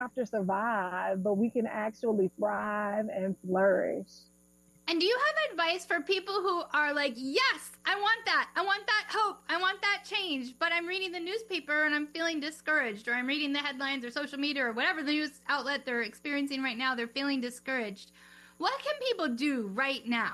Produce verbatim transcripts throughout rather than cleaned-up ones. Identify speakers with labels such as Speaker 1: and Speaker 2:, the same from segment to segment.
Speaker 1: have to survive, but we can actually thrive and flourish.
Speaker 2: And do you have advice for people who are like, yes, I want that. I want that hope. I want that change. But I'm reading the newspaper and I'm feeling discouraged, or I'm reading the headlines or social media or whatever the news outlet they're experiencing right now. They're feeling discouraged. What can people do right now?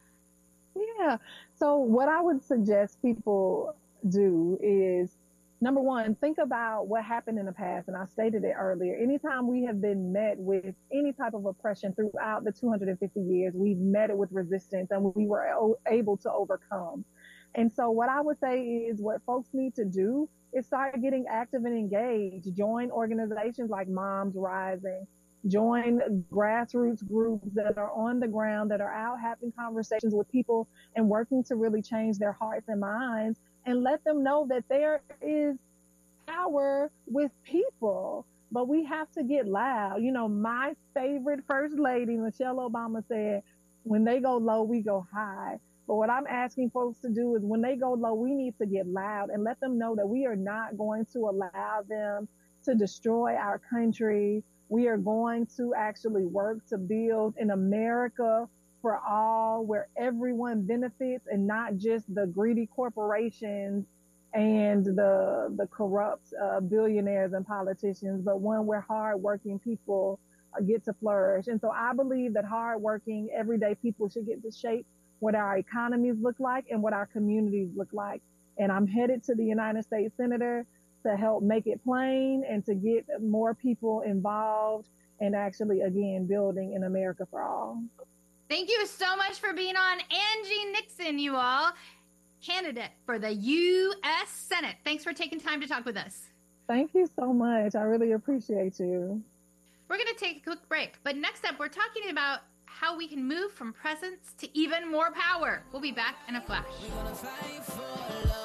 Speaker 1: Yeah. So what I would suggest people do is, number one, think about what happened in the past. And I stated it earlier. Anytime we have been met with any type of oppression throughout the two hundred fifty years, we've met it with resistance and we were able to overcome. And so what I would say is what folks need to do is start getting active and engaged. Join organizations like Moms Rising. Join grassroots groups that are on the ground, that are out having conversations with people and working to really change their hearts and minds, and let them know that there is power with people. But we have to get loud. You know, my favorite first lady, Michelle Obama, said, when they go low, we go high. But what I'm asking folks to do is when they go low, we need to get loud and let them know that we are not going to allow them to destroy our country. We are going to actually work to build an America for all, where everyone benefits and not just the greedy corporations and the the corrupt uh, billionaires and politicians, but one where hardworking people uh, get to flourish. And so I believe that hardworking, everyday people should get to shape what our economies look like and what our communities look like. And I'm headed to the United States Senator to help make it plain and to get more people involved and actually, again, building an America for all.
Speaker 2: Thank you so much for being on. Angie Nixon, you all, candidate for the U S Senate. Thanks for taking time to talk with us.
Speaker 1: Thank you so much. I really appreciate you.
Speaker 2: We're going to take a quick break, but next up, we're talking about how we can move from presence to even more power. We'll be back in a flash. We're gonna fight for love.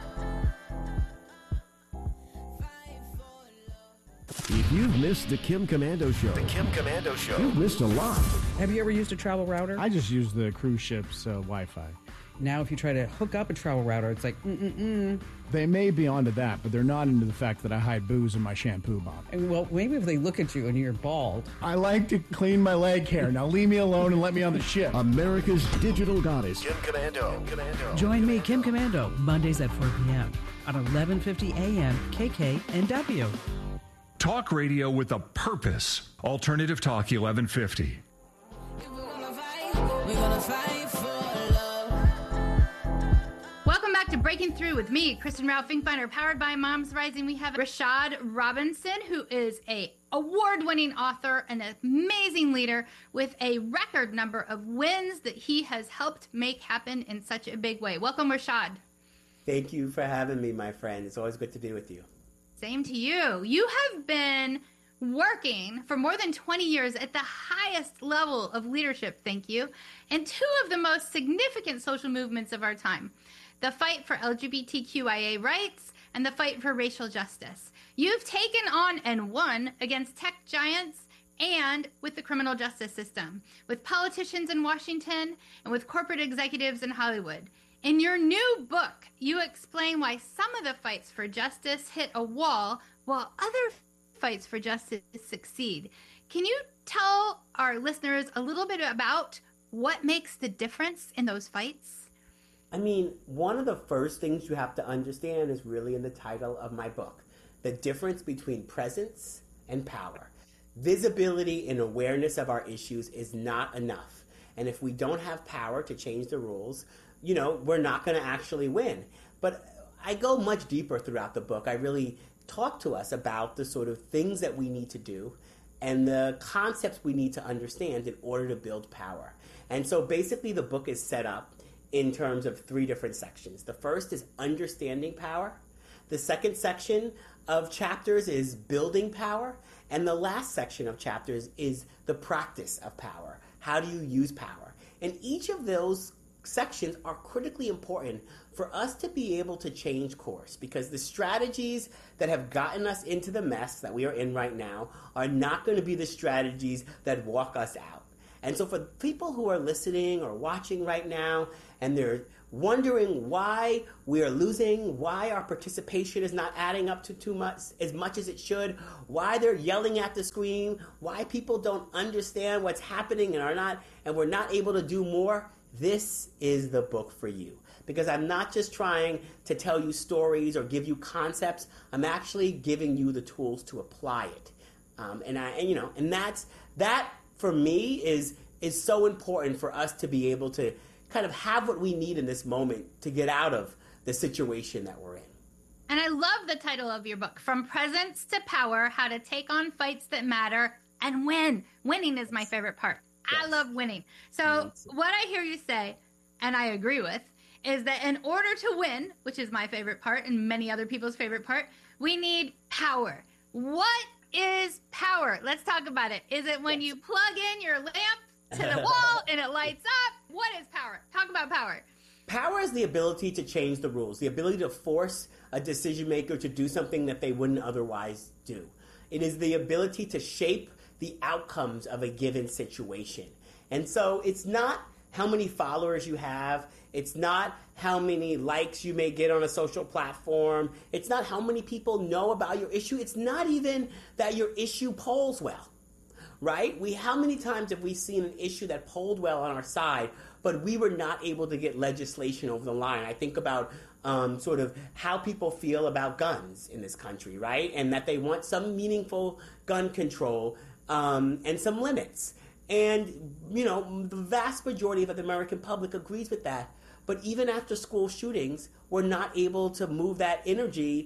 Speaker 3: If you've missed the Kim Komando Show,
Speaker 4: The Kim Komando Show,
Speaker 3: you've missed a lot.
Speaker 5: Have you ever used a travel router?
Speaker 6: I just use the cruise ship's uh, Wi-Fi.
Speaker 5: Now, if you try to hook up a travel router, it's like, mm-mm-mm.
Speaker 6: They may be onto that, but they're not into the fact that I hide booze in my shampoo bottle.
Speaker 5: And, well, maybe if they look at you and you're bald.
Speaker 6: I like to clean my leg hair. Now leave me alone and let me on the ship.
Speaker 3: America's digital goddess.
Speaker 4: Kim Komando. Kim Komando.
Speaker 7: Join me, Kim Komando, Mondays at four p.m. on eleven fifty a.m. K K N W.
Speaker 8: Talk radio with a purpose. Alternative Talk eleven fifty.
Speaker 2: Welcome back to Breaking Through with me, Kristen Ralph Finkbeiner, powered by Moms Rising. We have Rashad Robinson, who is a award-winning author and an amazing leader with a record number of wins that he has helped make happen in such a big way. Welcome, Rashad.
Speaker 9: Thank you for having me, my friend. It's always good to be with you.
Speaker 2: Same to you. You have been working for more than twenty years at the highest level of leadership, thank you, in two of the most significant social movements of our time, the fight for L G B T Q I A rights and the fight for racial justice. You've taken on and won against tech giants and with the criminal justice system, with politicians in Washington and with corporate executives in Hollywood. In your new book, you explain why some of the fights for justice hit a wall while other fights for justice succeed. Can you tell our listeners a little bit about what makes the difference in those fights?
Speaker 9: I mean, one of the first things you have to understand is really in the title of my book, the difference between presence and power. Visibility and awareness of our issues is not enough. And if we don't have power to change the rules, you know, we're not going to actually win. But I go much deeper throughout the book. I really talk to us about the sort of things that we need to do and the concepts we need to understand in order to build power. And so basically the book is set up in terms of three different sections. The first is understanding power. The second section of chapters is building power. And the last section of chapters is the practice of power. How do you use power? And each of those sections are critically important for us to be able to change course, because the strategies that have gotten us into the mess that we are in right now are not going to be the strategies that walk us out. And so for people who are listening or watching right now and they're wondering why we are losing, why our participation is not adding up to too much, as much as it should, why they're yelling at the screen, why people don't understand what's happening and are not, and we're not able to do more, this is the book for you. Because I'm not just trying to tell you stories or give you concepts. I'm actually giving you the tools to apply it. Um, and I, and, you know, and that's that for me is is so important for us to be able to kind of have what we need in this moment to get out of the situation that we're in.
Speaker 2: And I love the title of your book, From Presence to Power: How to Take on Fights That Matter and Win. Winning is my favorite part. Yes. I love winning. So what I hear you say, and I agree with, is that in order to win, which is my favorite part and many other people's favorite part, we need power. What is power? Let's talk about it. Is it when you plug in your lamp to the wall and it lights up? What is power? Talk about power.
Speaker 9: Power is the ability to change the rules, the ability to force a decision maker to do something that they wouldn't otherwise do. It is the ability to shape the outcomes of a given situation. And so it's not how many followers you have. It's not how many likes you may get on a social platform. It's not how many people know about your issue. It's not even that your issue polls well, right? We, how many times have we seen an issue that polled well on our side, but we were not able to get legislation over the line? I think about um, sort of how people feel about guns in this country, right? And that they want some meaningful gun control um, and some limits. And, you know, the vast majority of the American public agrees with that. But even after school shootings, we're not able to move that energy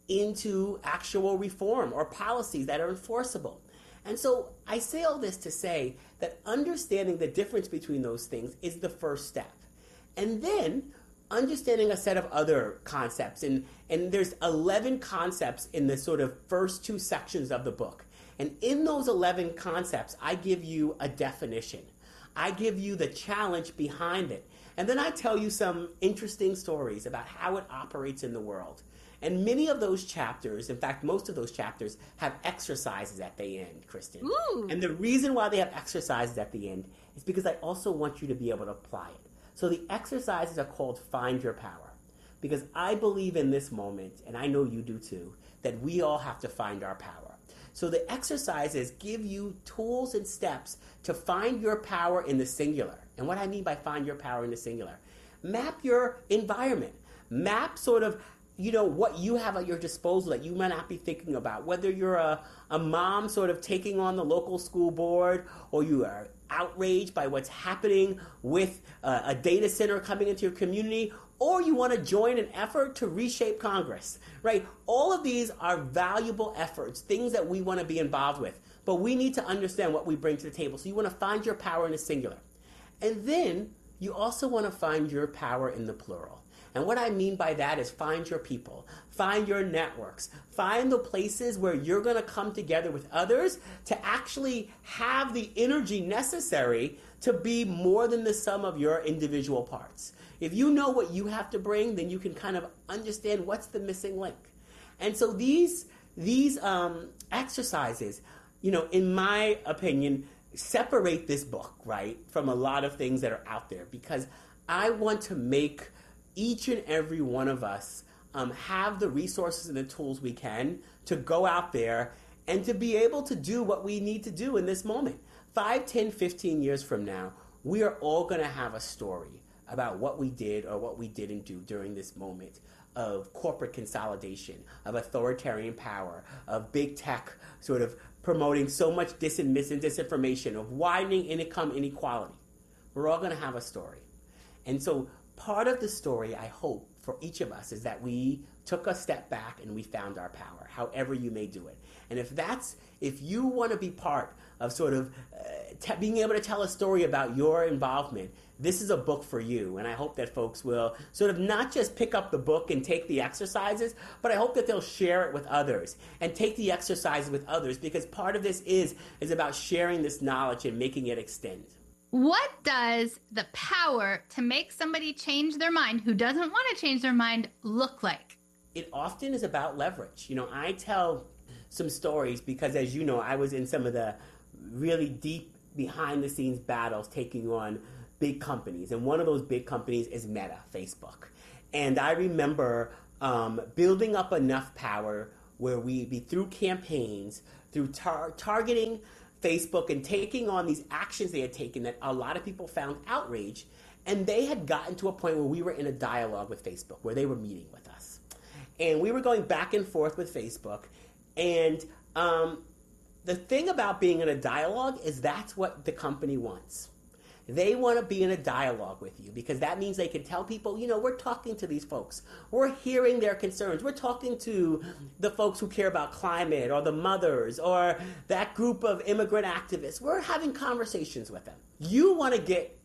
Speaker 9: into actual reform or policies that are enforceable. And so I say all this to say that understanding the difference between those things is the first step. And then understanding a set of other concepts. And, and there's eleven concepts in the sort of first two sections of the book. And in those eleven concepts, I give you a definition. I give you the challenge behind it. And then I tell you some interesting stories about how it operates in the world. And many of those chapters, in fact, most of those chapters, have exercises at the end, Kristen.
Speaker 2: Ooh.
Speaker 9: And the reason why they have exercises at the end is because I also want you to be able to apply it. So the exercises are called Find Your Power. Because I believe in this moment, and I know you do too, that we all have to find our power. So the exercises give you tools and steps to find your power in the singular. And what I mean by find your power in the singular, map your environment. Map sort of, you know, what you have at your disposal that you might not be thinking about. Whether you're a, a mom sort of taking on the local school board, or you are outraged by what's happening with uh, a data center coming into your community, or you want to join an effort to reshape Congress, right? All of these are valuable efforts, things that we want to be involved with. But we need to understand what we bring to the table. So you want to find your power in the singular. And then you also want to find your power in the plural. And what I mean by that is find your people, find your networks, find the places where you're going to come together with others to actually have the energy necessary to be more than the sum of your individual parts. If you know what you have to bring, then you can kind of understand what's the missing link. And so these, these um, exercises, you know, in my opinion, separate this book, right, from a lot of things that are out there, because I want to make each and every one of us um, have the resources and the tools we can to go out there and to be able to do what we need to do in this moment. Five, ten, fifteen years from now, we are all going to have a story about what we did or what we didn't do during this moment of corporate consolidation, of authoritarian power, of big tech sort of promoting so much dis and mis and disinformation, of widening income inequality. We're all going to have a story. And so part of the story, I hope, for each of us is that we took a step back and we found our power, however you may do it. And if that's, if you want to be part of sort of uh, t- being able to tell a story about your involvement, this is a book for you. And I hope that folks will sort of not just pick up the book and take the exercises, but I hope that they'll share it with others and take the exercises with others, because part of this is, is about sharing this knowledge and making it extend.
Speaker 2: What does the power to make somebody change their mind who doesn't want to change their mind look like?
Speaker 9: It often is about leverage. You know, I tell some stories because, as you know, I was in some of the really deep behind-the-scenes battles taking on big companies, and one of those big companies is Meta, Facebook. And I remember um, building up enough power where we be through campaigns, through tar- targeting Facebook and taking on these actions they had taken that a lot of people found outrage. And they had gotten to a point where we were in a dialogue with Facebook, where they were meeting with us. And we were going back and forth with Facebook. And um, the thing about being in a dialogue is that's what the company wants. They want to be in a dialogue with you because that means they can tell people, you know, we're talking to these folks. We're hearing their concerns. We're talking to the folks who care about climate or the mothers or that group of immigrant activists. We're having conversations with them. You want to get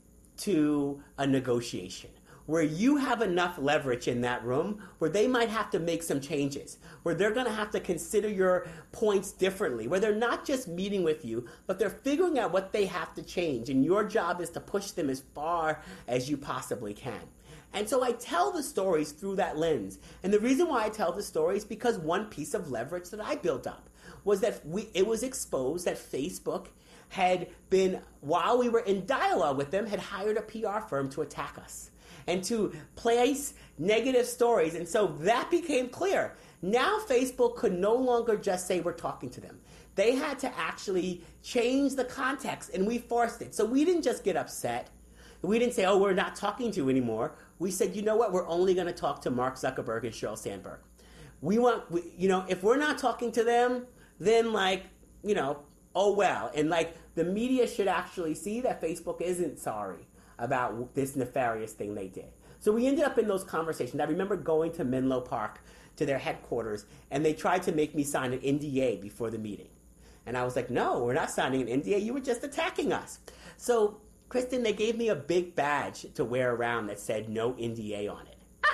Speaker 9: to a negotiation where you have enough leverage in that room where they might have to make some changes, where they're going to have to consider your points differently, where they're not just meeting with you, but they're figuring out what they have to change. And your job is to push them as far as you possibly can. And so I tell the stories through that lens. And the reason why I tell the stories is because one piece of leverage that I built up was that we, it was exposed that Facebook had been, while we were in dialogue with them, had hired a P R firm to attack us and to place negative stories. And so that became clear. Now Facebook could no longer just say we're talking to them. They had to actually change the context, and we forced it. So we didn't just get upset. We didn't say, oh, we're not talking to you anymore. We said, you know what? We're only going to talk to Mark Zuckerberg and Sheryl Sandberg. We want, we, you know, if we're not talking to them, then like, you know, oh well. And like the media should actually see that Facebook isn't sorry about this nefarious thing they did. So we ended up in those conversations. I remember going to Menlo Park to their headquarters, and they tried to make me sign an N D A before the meeting. And I was like, no, we're not signing an N D A. You were just attacking us. So, Kristen, they gave me a big badge to wear around that said no N D A on it.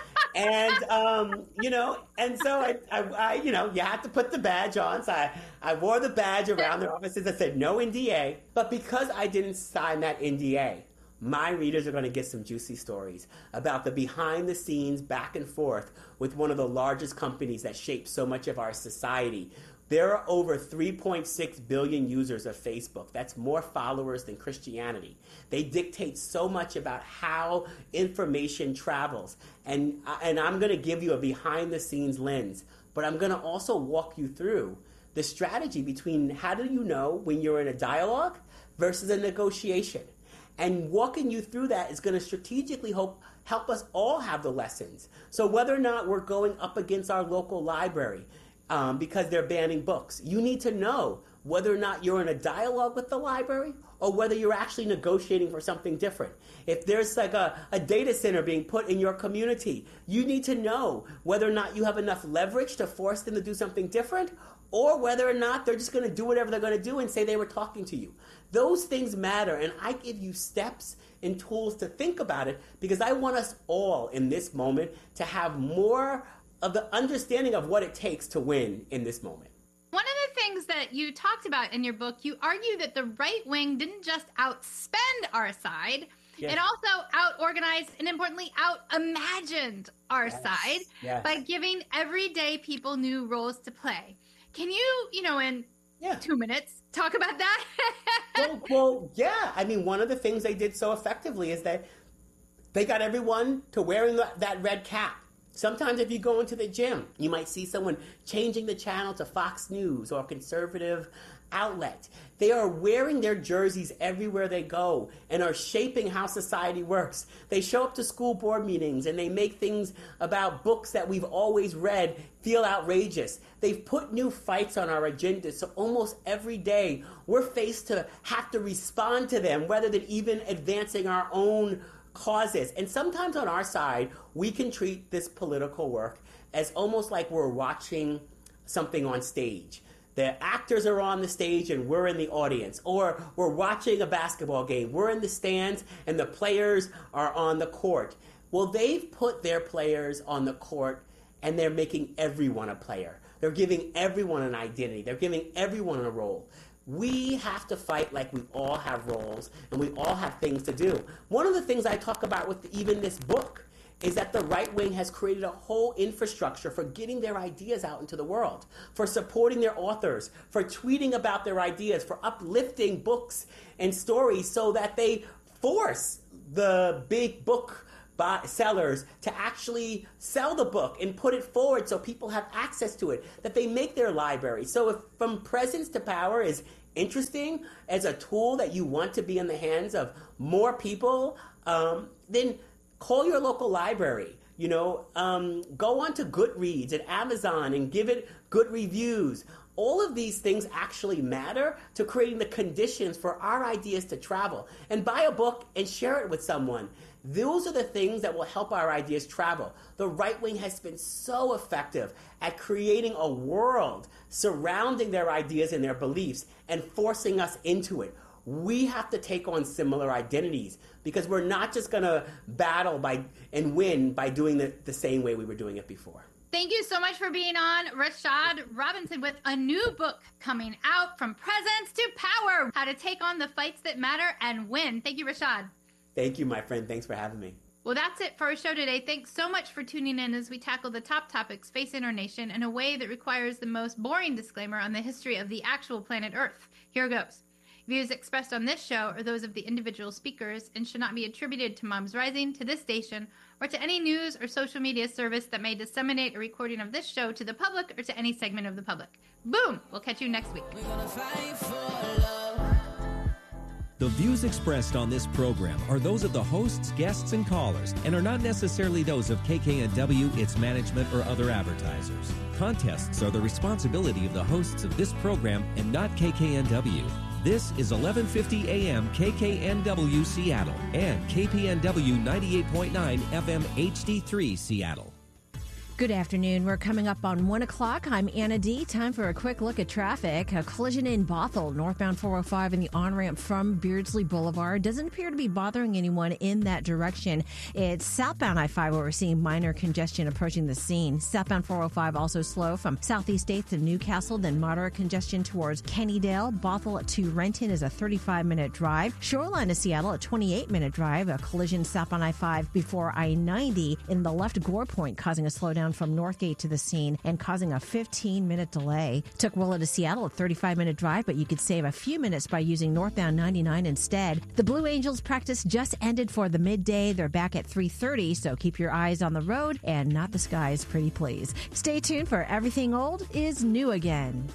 Speaker 9: And, um, you know, and so, I, I, I, you know, you have to put the badge on. So I, I wore the badge around their offices that said no N D A. But because I didn't sign that N D A, my readers are going to get some juicy stories about the behind-the-scenes back and forth with one of the largest companies that shape so much of our society. There are over three point six billion users of Facebook. That's more followers than Christianity. They dictate so much about how information travels. And, and I'm going to give you a behind-the-scenes lens, but I'm going to also walk you through the strategy between how do you know when you're in a dialogue versus a negotiation. And walking you through that is going to strategically help, help us all have the lessons. So whether or not we're going up against our local library um, because they're banning books, you need to know whether or not you're in a dialogue with the library or whether you're actually negotiating for something different. If there's like a, a data center being put in your community, you need to know whether or not you have enough leverage to force them to do something different or whether or not they're just going to do whatever they're going to do and say they were talking to you. Those things matter, and I give you steps and tools to think about it because I want us all in this moment to have more of the understanding of what it takes to win in this moment.
Speaker 2: One of the things that you talked about in your book, you argue that the right wing didn't just outspend our side, yes. It also out-organized and importantly out-imagined our yes. side yes. by giving everyday people new roles to play. Can you, you know, in yeah. two minutes, talk about that?
Speaker 9: well, well, yeah. I mean, one of the things they did so effectively is that they got everyone to wearing the, that red cap. Sometimes if you go into the gym, you might see someone changing the channel to Fox News or a conservative outlet. They are wearing their jerseys everywhere they go and are shaping how society works. They show up to school board meetings and they make things about books that we've always read feel outrageous. They've put new fights on our agenda, so almost every day we're faced to have to respond to them rather than even advancing our own causes. And sometimes on our side, we can treat this political work as almost like we're watching something on stage. The actors are on the stage and we're in the audience. Or we're watching a basketball game. We're in the stands and the players are on the court. Well, they've put their players on the court and they're making everyone a player. They're giving everyone an identity. They're giving everyone a role. We have to fight like we all have roles and we all have things to do. One of the things I talk about with even this book is that the right wing has created a whole infrastructure for getting their ideas out into the world, for supporting their authors, for tweeting about their ideas, for uplifting books and stories so that they force the big book buy- sellers to actually sell the book and put it forward so people have access to it, that they make their library. So if From Presence to Power is interesting as a tool that you want to be in the hands of more people, um, then call your local library. You know, um, go on to Goodreads and Amazon and give it good reviews. All of these things actually matter to creating the conditions for our ideas to travel. And buy a book and share it with someone. Those are the things that will help our ideas travel. The right wing has been so effective at creating a world surrounding their ideas and their beliefs and forcing us into it. We have to take on similar identities because we're not just going to battle by and win by doing it the same way we were doing it before.
Speaker 2: Thank you so much for being on, Rashad Robinson, with a new book coming out, From Presence to Power, How to Take on the Fights That Matter and Win. Thank you, Rashad.
Speaker 9: Thank you, my friend. Thanks for having me.
Speaker 2: Well, that's it for our show today. Thanks so much for tuning in as we tackle the top topics facing our nation in a way that requires the most boring disclaimer on the history of the actual planet Earth. Here goes. Views expressed on this show are those of the individual speakers and should not be attributed to Moms Rising, to this station, or to any news or social media service that may disseminate a recording of this show to the public or to any segment of the public. Boom! We'll catch you next week.
Speaker 10: We're gonna fight for love. The views expressed on this program are those of the hosts, guests, and callers, and are not necessarily those of K K N W, its management, or other advertisers. Contests are the responsibility of the hosts of this program and not K K N W. This is eleven fifty A M K K N W Seattle and K P N W ninety-eight point nine F M H D three Seattle.
Speaker 11: Good afternoon. We're coming up on one o'clock. I'm Anna D. Time for a quick look at traffic. A collision in Bothell, northbound four oh five in the on-ramp from Beardsley Boulevard. Doesn't appear to be bothering anyone in that direction. It's southbound I five where we're seeing minor congestion approaching the scene. Southbound four oh five also slow from Southeast eighth to Newcastle, then moderate congestion towards Kennydale. Bothell to Renton is a thirty-five minute drive. Shoreline to Seattle, a twenty-eight minute drive. A collision southbound I five before I ninety in the left Gore Point, causing a slowdown from Northgate to the scene and causing a fifteen minute delay. Took Willa to Seattle, a thirty-five minute drive, but you could save a few minutes by using northbound ninety-nine instead. The Blue Angels practice just ended for the midday. They're back at three thirty, so keep your eyes on the road and not the skies, pretty please. Stay tuned for Everything Old is New Again.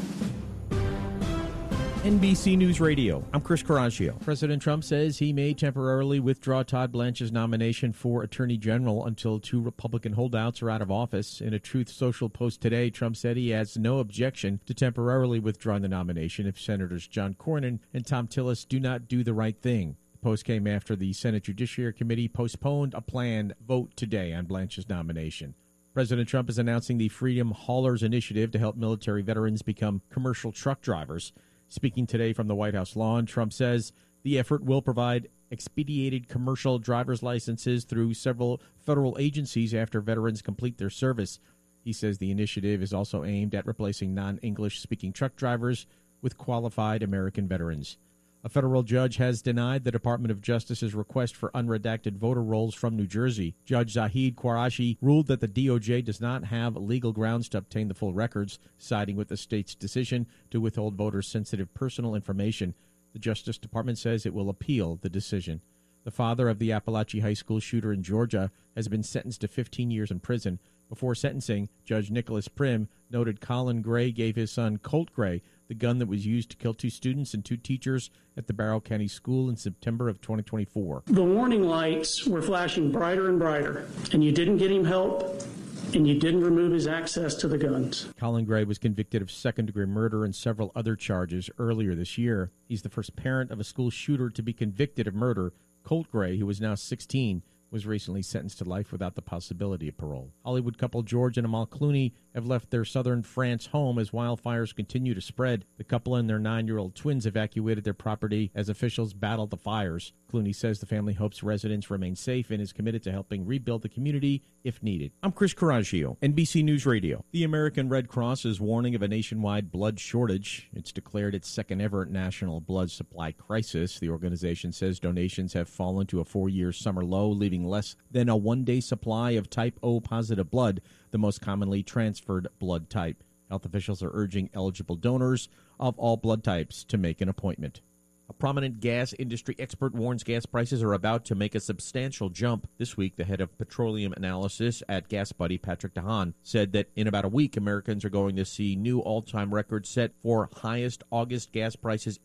Speaker 12: N B C News Radio, I'm Chris Coraggio. President Trump says he may temporarily withdraw Todd Blanche's nomination for Attorney General until two Republican holdouts are out of office. In a Truth Social post today, Trump said he has no objection to temporarily withdrawing the nomination if Senators John Cornyn and Thom Tillis do not do the right thing. The post came after the Senate Judiciary Committee postponed a planned vote today on Blanche's nomination. President Trump is announcing the Freedom Haulers Initiative to help military veterans become commercial truck drivers. Speaking today from the White House lawn, Trump says the effort will provide expedited commercial driver's licenses through several federal agencies after veterans complete their service. He says the initiative is also aimed at replacing non-English speaking truck drivers with qualified American veterans. A federal judge has denied the Department of Justice's request for unredacted voter rolls from New Jersey. Judge Zahid Quarashi ruled that the D O J does not have legal grounds to obtain the full records, siding with the state's decision to withhold voters' sensitive personal information. The Justice Department says it will appeal the decision. The father of the Appalachia High School shooter in Georgia has been sentenced to fifteen years in prison. Before sentencing, Judge Nicholas Prim noted Colin Gray gave his son Colt Gray the gun that was used to kill two students and two teachers at the Barrow County School in September of twenty twenty-four.
Speaker 13: The warning lights were flashing brighter and brighter, and you didn't get him help, and you didn't remove his access to the guns.
Speaker 12: Colin Gray was convicted of second-degree murder and several other charges earlier this year. He's the first parent of a school shooter to be convicted of murder. Colt Gray, who is now sixteen, was recently sentenced to life without the possibility of parole. Hollywood couple George and Amal Clooney have left their southern France home as wildfires continue to spread. The couple and their nine-year-old twins evacuated their property as officials battled the fires. Clooney says the family hopes residents remain safe and is committed to helping rebuild the community if needed. I'm Chris Coraggio, N B C News Radio. The American Red Cross is warning of a nationwide blood shortage. It's declared its second-ever national blood supply crisis. The organization says donations have fallen to a four-year summer low, leaving less than a one-day supply of type O positive blood, the most commonly transferred blood type. Health officials are urging eligible donors of all blood types to make an appointment. A prominent gas industry expert warns gas prices are about to make a substantial jump. This week, the head of petroleum analysis at GasBuddy, Patrick DeHaan, said that in about a week, Americans are going to see new all-time records set for highest August gas prices